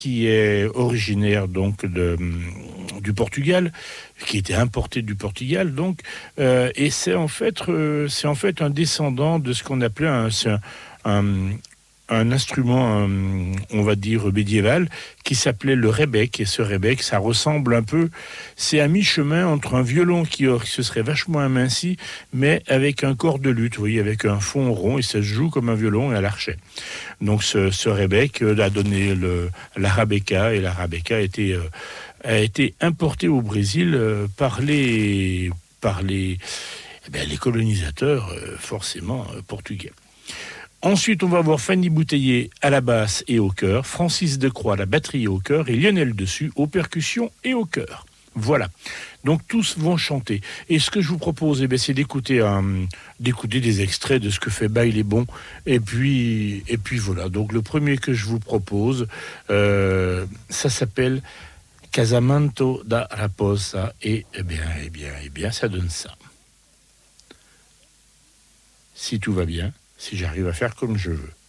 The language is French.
qui est originaire donc du Portugal, qui était importé du Portugal, donc, et c'est en fait un descendant de ce qu'on appelait un, un instrument, on va dire, médiéval, qui s'appelait le rebec. Et ce rebec, ça ressemble un peu, c'est à mi-chemin entre un violon qui se serait vachement aminci, mais avec un corps de luth, vous voyez, avec un fond rond, et ça se joue comme un violon et à l'archet. Donc ce rebec a donné l'arabeca, et l'arabeca a été importé au Brésil les colonisateurs, forcément portugais. Ensuite, on va voir Fanny Bouteiller à la basse et au chœur, Francis Decroix à la batterie et au chœur, et Lionel Dessus aux percussions et au chœur. Voilà. Donc tous vont chanter. Et ce que je vous propose, c'est d'écouter des extraits de ce que fait Bail les Bons. Et puis voilà. Donc le premier que je vous propose, ça s'appelle Casamento da Raposa. Et eh bien, ça donne ça. Si tout va bien. Si j'arrive à faire comme je veux.